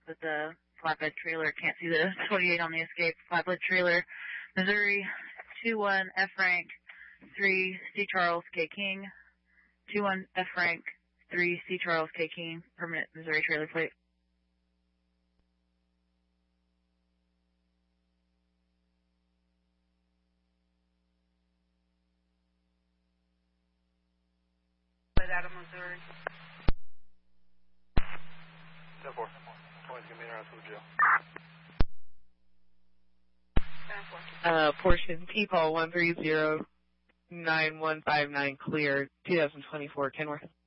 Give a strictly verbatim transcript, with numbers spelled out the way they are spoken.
with the flatbed trailer. Can't see the twenty-eight on the escape. Flatbed trailer, Missouri, two one F rank, three C Charles K King, two one F rank, three C Charles K King, permanent Missouri trailer plate. Out of Missouri. ten four. Always give me an around to the jail. Uh, portion P-Paul one three zero nine one five nine clear, two thousand twenty-four, Kenworth.